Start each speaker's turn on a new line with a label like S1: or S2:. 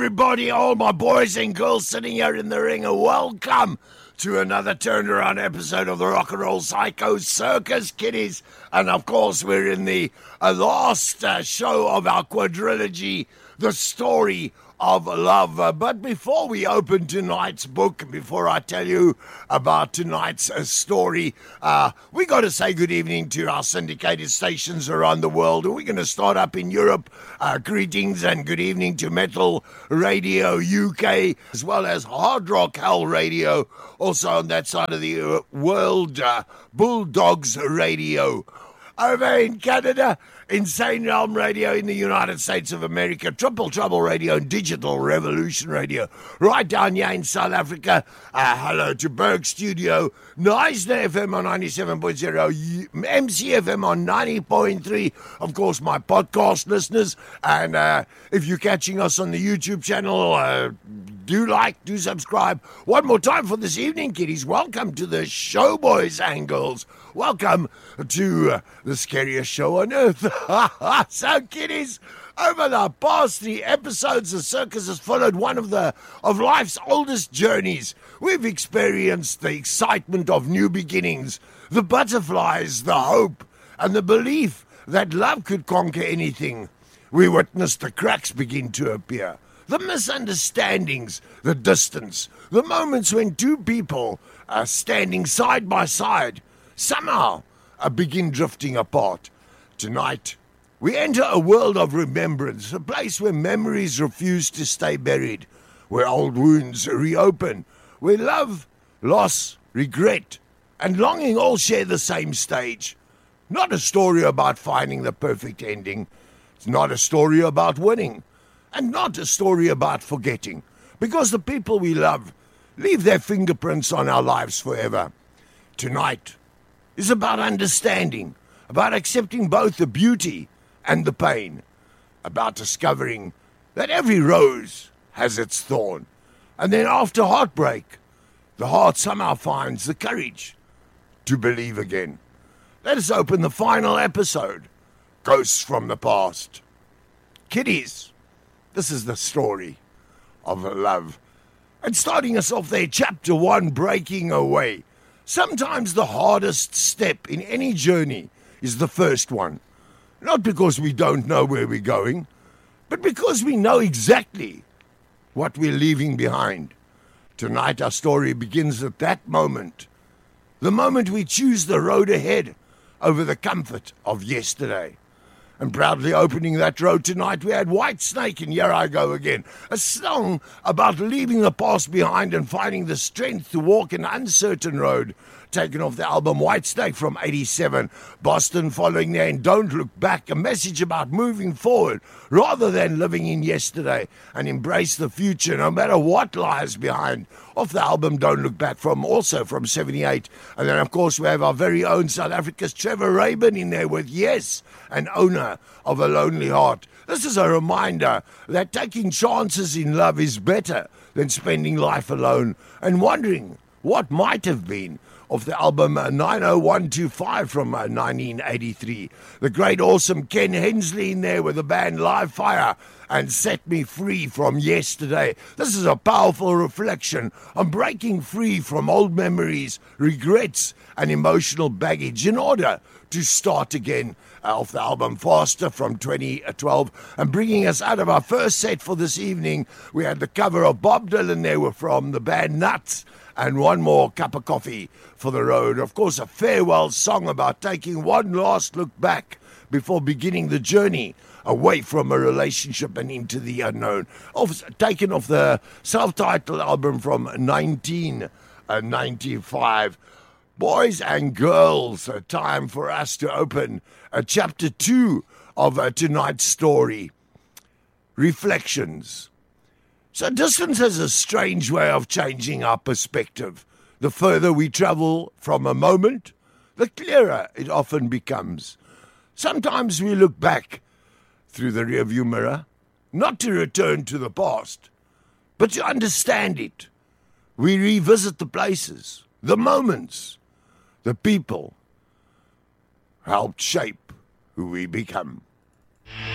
S1: everybody, all my boys and girls sitting here in the ring, and welcome to another turnaround episode of the Rock and Roll Psycho Circus, kiddies. And of course, we're in the last show of our quadrilogy, The Story of Love. But before we open tonight's book, before I tell you about tonight's story, we got to say good evening to our syndicated stations around the world. We're going to start up in Europe. Greetings and good evening to Metal Radio UK, as well as Hard Rock Hell Radio, also on that side of the world, Bulldogs Radio. Over in Canada, Insane Realm Radio in the United States of America, Triple Trouble Radio and Digital Revolution Radio. Right down here in South Africa, hello to Berg Studio, Neisner FM on 97.0, MCFM on 90.3, of course, my podcast listeners. And if you're catching us on the YouTube channel, do subscribe. One more time for this evening, kiddies. Welcome to the show, boys and girls. Welcome to the scariest show on earth. So, kiddies, over the past 3 episodes, the circus has followed one of life's oldest journeys. We've experienced the excitement of new beginnings, the butterflies, the hope, and the belief that love could conquer anything. We witnessed the cracks begin to appear, the misunderstandings, the distance, the moments when two people are standing side by side somehow begin drifting apart. Tonight, we enter a world of remembrance, a place where memories refuse to stay buried, where old wounds reopen, where love, loss, regret, and longing all share the same stage. Not a story about finding the perfect ending. It's not a story about winning, and not a story about forgetting, because the people we love leave their fingerprints on our lives forever. Tonight is about understanding, about accepting both the beauty and the pain, about discovering that every rose has its thorn. And then after heartbreak, the heart somehow finds the courage to believe again. Let us open the final episode, Ghosts from the Past. Kiddies, this is the story of love. And starting us off there, Chapter 1, Breaking Away. Sometimes the hardest step in any journey is the first one. Not because we don't know where we're going, but because we know exactly what we're leaving behind. Tonight our story begins at that moment. The moment we choose the road ahead over the comfort of yesterday. And proudly opening that road tonight, we had Whitesnake and Here I Go Again, a song about leaving the past behind and finding the strength to walk an uncertain road, taken off the album Whitesnake from '87. Boston following there, and Don't Look Back, a message about moving forward rather than living in yesterday, and embrace the future no matter what lies behind. Off the album Don't Look Back, from 78. And then, of course, we have our very own South Africa's Trevor Rabin in there with Yes, an owner of a lonely heart. This is a reminder that taking chances in love is better than spending life alone and wondering what might have been. Off the album 90125 from 1983. The great, awesome Ken Hensley in there with the band Live Fire and Set Me Free from Yesterday. This is a powerful reflection on breaking free from old memories, regrets, and emotional baggage in order to start again. Off the album Faster from 2012. And bringing us out of our first set for this evening, we had the cover of Bob Dylan there from the band Nuts. And One More Cup of Coffee for the Road. Of course, a farewell song about taking one last look back before beginning the journey away from a relationship and into the unknown. Taken off the self-titled album from 1995. Boys and girls, time for us to open Chapter 2 of tonight's story. Reflections. So distance has a strange way of changing our perspective. The further we travel from a moment, the clearer it often becomes. Sometimes we look back through the rearview mirror, not to return to the past, but to understand it. We revisit the places, the moments, the people helped shape who we become.